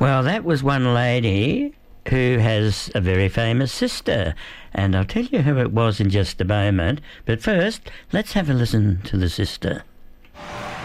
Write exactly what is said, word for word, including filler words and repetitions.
Well, that was one lady who has a very famous sister, and I'll tell you who it was in just a moment. But first, let's have a listen to the sister.